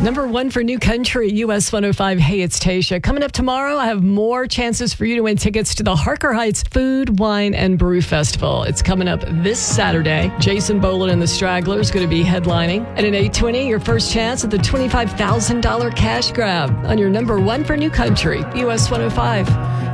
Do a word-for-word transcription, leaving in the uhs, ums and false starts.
Number one for New Country, U S one oh five. Hey, it's Tasha. Coming up tomorrow, I have more chances for you to win tickets to the Harker Heights Food, Wine, and Brew Festival. It's coming up this Saturday. Jason Boland and the Stragglers going to be headlining. And at eight twenty, your first chance at the twenty-five thousand dollars cash grab on your number one for New Country, U S one oh five.